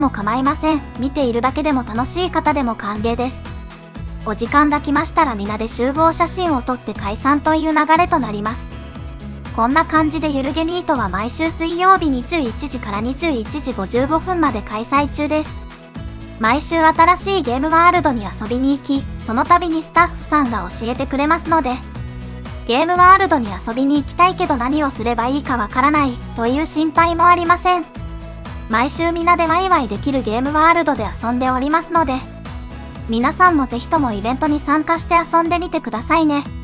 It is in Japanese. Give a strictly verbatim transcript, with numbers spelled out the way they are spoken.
も構いません。見ているだけでも楽しい方でも歓迎です。お時間が来ましたら皆で集合写真を撮って解散という流れとなります。こんな感じでゆるゲミートは毎週水曜日にじゅういちじからにじゅういちじごじゅうごふんまで開催中です。毎週新しいゲームワールドに遊びに行き、その度にスタッフさんが教えてくれますので、ゲームワールドに遊びに行きたいけど何をすればいいかわからないという心配もありません。毎週皆でワイワイできるゲームワールドで遊んでおりますので、皆さんもぜひともイベントに参加して遊んでみてくださいね。